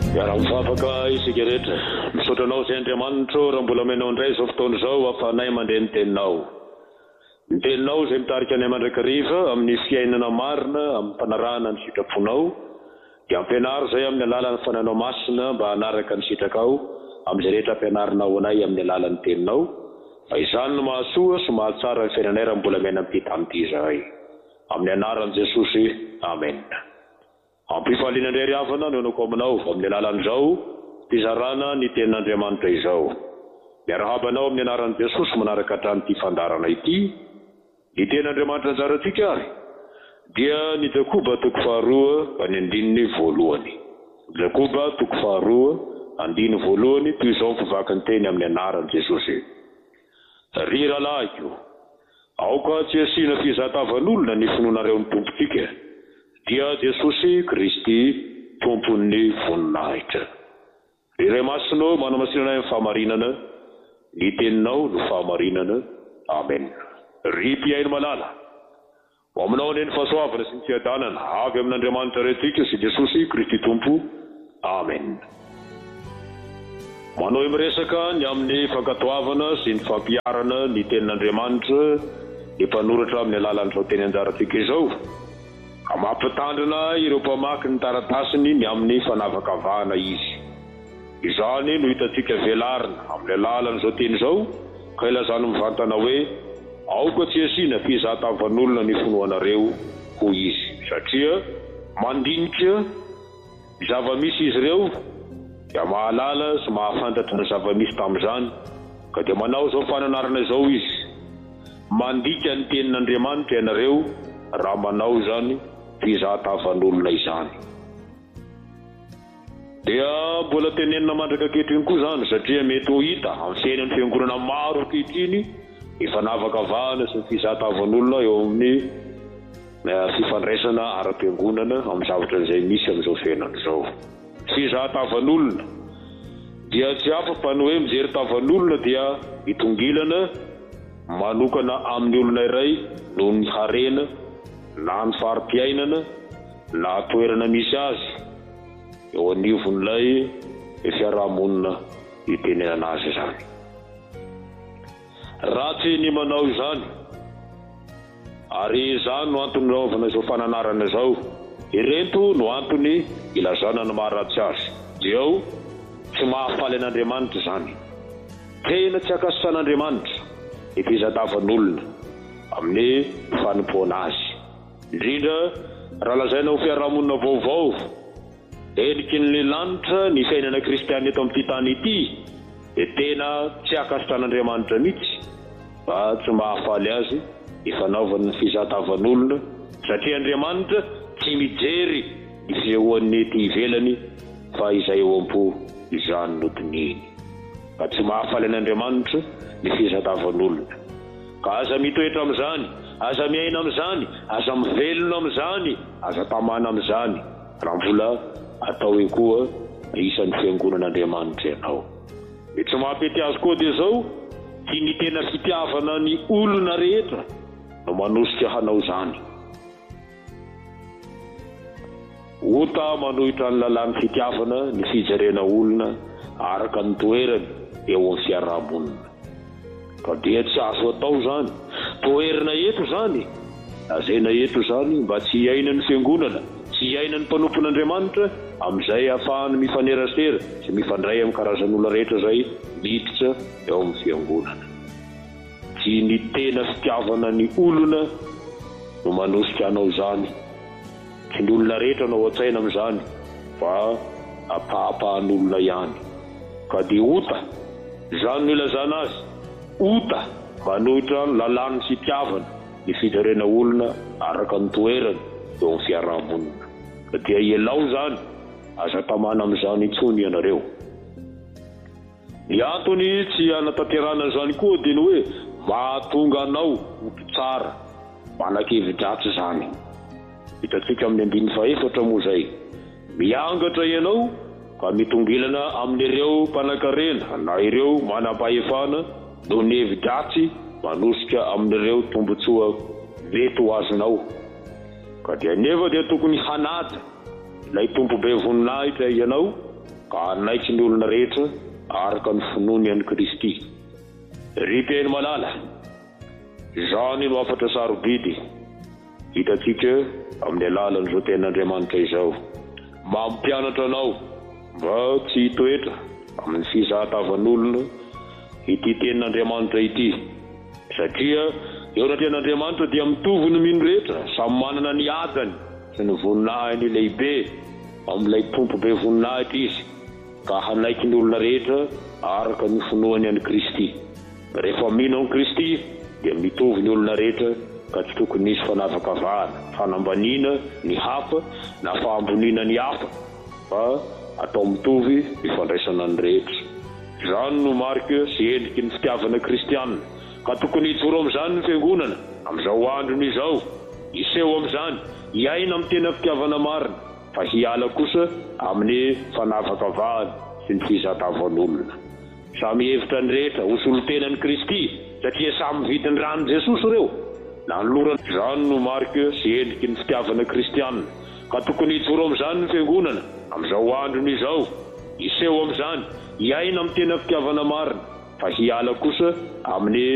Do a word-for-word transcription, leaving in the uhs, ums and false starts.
Miara-mifapaka isika rehetra. Misaotra anao sy Andriamanitra raha mbola menao indray izao fotoana izao ahafahanay mandeha ny teninao. Ny teninao izay mitarika anay mandrakariva amin'ny fiainana marina, amin'ny fanarahana ny sitraponao, dia ampianaro izay amin'ny alalan'ny fananao masina mba hanaraka ny sitrakao amin'izay rehetra ampianarinao anay amin'ny alalan'ny teninao. Fa izany no mahasoa sy mahatsara ny fiainanay raha mbola mena amin'ity tany ity izahay. Amin'ny anaran'i Jesosy. Amen. Ampifaliana indray ry havana no anako aminao amin'ny alalan'izao fizarana ny tenin'Andriamanitra izao. Miarahabanao amin'ny anaran'i Jesosy manaraka hatramin'ity fandarana ity. Ny tenin'Andriamanitra anjarantsika ary dia ny Jakoba toko faharoa ny andininy voalohany. Jakoba toko faharoa andiny voalohany toy izao mpivaky ny teny amin'ny anaran'i Jesosy. Ry rahalahyko, aoka tsy asiana fizatavan'olona ny finoanareo ny tompontsika, dia Jesosy Kristy tompon'ny voninahitra. Ry Ray Masina manamasinana amin'ny fahamarinana, ny teninao no fahamarinana. Amen. Ry mpiaino malala, ho aminao ny fahasoavana sy ny tsiadanana avy amin'Andriamanitra rehetrika sy Jesosy Kristy tompo. Amen. Manao miresaka ny amin'ny fankatoavana sy ny fampiarana ny tenin'Andriamanitra ny mpanoratra amin'ny alalan'izao teny anjarantsika izao, ka mampitandrina ireo mpamaky ny taratasiny ny amin'ny fanavakavahana izy. Izany no hitantsika velarina amin'ny alalan'izao teny izao, ka ilazany mivantana hoe aoka tsy asiana fizatavan'olona ny finoanareo ho izy, satria mandinika zava-misy izy ireo dia mahalala sy mahafantatra ny zava-misy tamin'izany, ka dia manao izao fananarana izao izy, mandika ny tenin'Andriamanitra ianareo raha manao izany fizatavan'olona izany. Dia mbola tenenina mandraka ankehitriny koa izany, satria mety ho hita amin'ny fiainan'ny fiangonana maro ankehitriny ny fanavakavahana sy ny fizatavan'olona eo amin'ny fifandraisana ara-piangonana amin'ny zavatra izay misy amin'izao fiainana izao. Fizatavan'olona dia tsy hafa fa ny hoe mijery tavan'olona dia hitongilana manokana amin'ny olona iray noho ny harena na ny fari-piainana na toerana misy azy eo anivon'ilay fiarahamonina hitenenana azy izany. Ratsy ny manao izany, ary izany no antony naovana izao fananarana izao. Ireto no antony ilazana ny maharatsy azy. Dia tsy mahafaly an'Andriamanitra izany. Tena tsy akasitrahan'Andriamanitra ny fizatavan'olona amin'ny fanompoana azy. Indrindra raha lazaina ho fiarahamonina vaovao, endriky ny lanitra ny fiainana kristianina eto amin'ity tany ity, dia tena tsy akasitrahan'Andriamanitra mihitsy, fa tsy mahafaly azy ny fanaovana ny fizatavan'olona, satria Andriamanitra tsy mijery ny fiahoan'ny ety ivelany fa izay eo am-po izany no tininy, ka tsy mahafaly an'Andriamanitra ny fizatavan'olona. Ka aza mitoetra amin'izany, aza miaina amin'izany, aza mivelona amin'izany, aza tamana amin'izany raha mbola atao hoe koa isan'ny fiangonan'Andriamanitra ianao. Ny tsy mahampety azy koa dia izao, tsy ny tena fitiavana ny olona rehetra no manosika hanao izany. Ota manohitra ny lalàn'ny fitiavana ny fijerena olona araka ny toerany eo amin'ny fiarahamonina. Ka dia tsy azo atao izany. Toerana eto izany, lazaina eto izany mba tsy hiaina ny fiangonana, tsy hiaina ny mpanompon'Andriamanitra, amin'izay ahafahany mifanerasera sy mifandray amin'ny karazan'olona rehetra izay miditra eo amin'ny fiangonana. Tsy ny tena fitiavana ny olona no manosika anao izany. Tsy ny olona rehetra no an-tsaina amin'izany, fa apahapahan'olona ihany. Ka dia ota, izany no ilazana azy, ota manohitra ny lalàn'ny fitiavana ny fijerena olona araka ny toerany eo amin'ny fiarahamonina. Ka dia ialao izany, aza tamana amin'izany intsony ianareo. Ny antony tsy hanatanterana izany koa dia ny hoe mahatonga anao ho tsara, manan-kevi-dratsy izany. Hitantsika amin'ny andininy fahaefatra moa izay, miangatra ianao ka mitongilana amin'ireo mpanan-karena na ireo manam-pahefana noho ny hevi-dratsy manosika amin'ireo tombotsoa mety ho azonao. Ka dia nefa dia tokony hanaja ilay tompo be voninahitra ianao ka anaitry ny olona rehetra araka ny finoany an'i Kristy. Ripeny malala Jean no afatra sarobidy hitantsika amin'ny alalan'izao ten'Andriamanitra izao. Mampianatra anao mba tsy hitoetra amin'ny fizahatavan'olona ity ten'Andriamanitra ity, satria eo na ten'Andriamanitra dia mitovy ny mino rehetra, samy manana ny adany sy ny voninahiny lehibe amin'ilay tompo be voninahitra izy, ka hanaiky ny olona rehetra araka ny finoany an'i Kristy. Rehefa mino an'i Kristy dia mitovy ny olona rehetra, ka tsy tokony nisy fanavakavahana, fanambaniana ny hafa na fahamboniana ny hafa, fa atao mitovy ifandraisana ny rehetra. Izany no marika sy endriky ny fitiavana kristianina, ka tokony hijoro amin'izany ny fiangonana amin'izao androny izao, hiseho amin'izany, hiaina amin'ny tena fitiavana marina, fa hiala kosa amin'ny fanavakavahana sy ny fizahatavan'olona. Samy hevitra ny rehetra ho solon-tenan'i Kristy, satria samy vidy ny ranon'i Jesosy ireo. Na ny lorana izany no marika sy endriky ny fitiavana kristianina, ka tokony hijoro amin'izany ny fiangonana amin'izao androny izao, hiseho amin'izany, hiaina amin'ny tena fitiavana marina, fa hiala kosa amin'ny